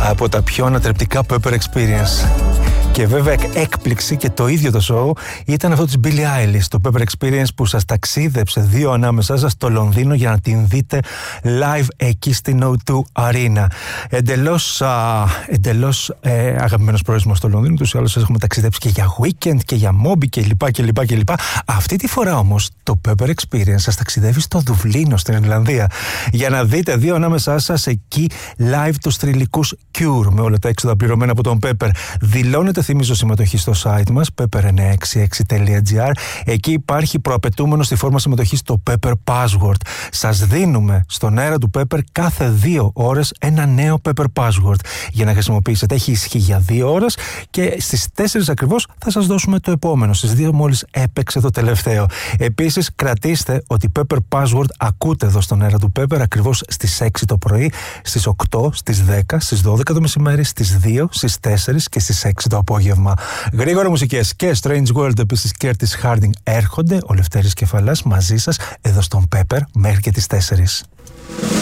από τα πιο ανατρεπτικά Pepper Experience. Και βέβαια έκπληξη και το ίδιο το show ήταν αυτό της Billie Eilish, το Pepper Experience που σας ταξίδεψε δύο ανάμεσά σας στο Λονδίνο για να την δείτε live εκεί στην O2 Arena. Εντελώς αγαπημένος προορισμός στο Λονδίνο, τους άλλους έχουμε ταξιδέψει και για weekend και για Moby κλπ. Αυτή τη φορά όμως το Pepper Experience σας ταξιδεύει στο Δουβλίνο στην Ιρλανδία για να δείτε δύο ανάμεσά σας εκεί live τους θρυλικούς Cure με όλα τα έξοδα πληρωμένα από τον Pepper. Δηλώνετε, θυμίζω, συμμετοχή στο site μας pepper966.gr. Εκεί υπάρχει προαπαιτούμενο στη φόρμα συμμετοχής το Pepper Password. Σας δίνουμε στον αέρα του Pepper κάθε 2 ώρες ένα νέο Pepper Password για να χρησιμοποιήσετε. Έχει ισχύ για 2 ώρες και στις 4 ακριβώς θα σας δώσουμε το επόμενο. Στις 2 μόλις έπαιξε το τελευταίο. Επίσης, κρατήστε ότι Pepper Password ακούτε εδώ στον αέρα του Pepper ακριβώς στις 6 το πρωί, στις 8, στις 10, στις 12 το μεσημέρι, στις 2, στις 4 και στις 6 το απόγευμα. Γρήγορα μουσικές και Strange World επίσης Curtis Harding έρχονται, ο Λευτέρης Κεφαλάς μαζί σας εδώ στον Pepper μέχρι και τις 4.